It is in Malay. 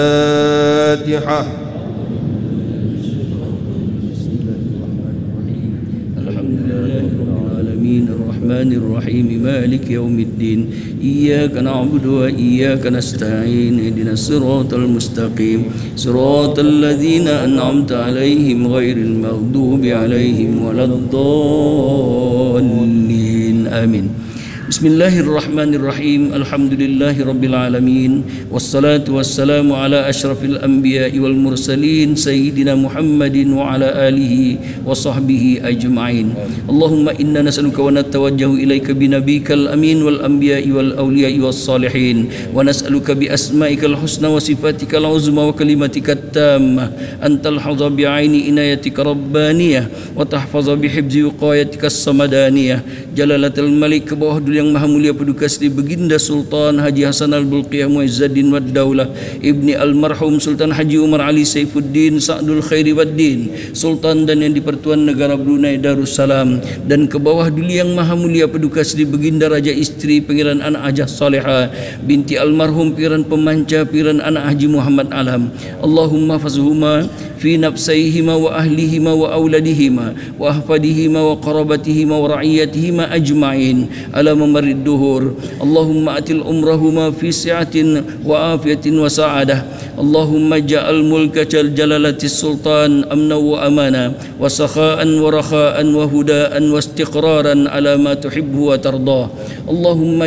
الفاتحة. الحمد لله رب العالمين الرحمن الرحيم مالك يوم الدين إياك نعبد وإياك نستعين اهدنا الصراط المستقيم صراط الذين أنعمت عليهم غير المغضوب عليهم ولا الضالين آمين. Bismillahirrahmanirrahim. Alhamdulillahi rabbil alamin. Wassalatu wassalamu ala asyrafil anbiya'i wal mursalin Sayyidina Muhammadin wa ala alihi wa sahbihi ajma'in. Allahumma inna nas'aluka wa natawajjahu ilaika binabikal amin wal anbiya'i wal awliya'i was salihin. Wa nas'aluka bi asma'ikal husna wa sifatikal uzma wa kalimatikal tammah an talhadha bi'aini inayatika rabbaniyah wa tahfadha bihibzi wiqayatikas samadaniyah. Jalalatul Malik, ke bawah dulu yang maha mulia Paduka Sri Baginda Sultan Haji Hasan Al-Bulqiyah Muizzuddin wad Daulah Ibni Almarhum Sultan Haji Umar Ali Saifuddin Sa'dul Khairi Waddin Sultan dan yang di-Pertuan Negara Brunei Darussalam, dan ke bawah dulu yang maha mulia Paduka Sri Baginda Raja Isteri Pangeran Anak Hajah Salehah binti Almarhum Piran Pemanca Piran Anak Haji Muhammad Alam. Allahumma fazhuma fi nafsaihima wa ahlihima wa auladihima wa ahfadihima wa qarabatihima wa ra'iyatihima ajma'in ala mamarid duhur. Allahumma atil umrahuma fi si'atin wa afiyatin wa sa'adah. Allahumma ja'al mulka jalalatis sultan amna wa amana wa sakha'an wa rakha'an wa huda'an wa istiqraran ala ma tuhibbu wa tardah. Allahumma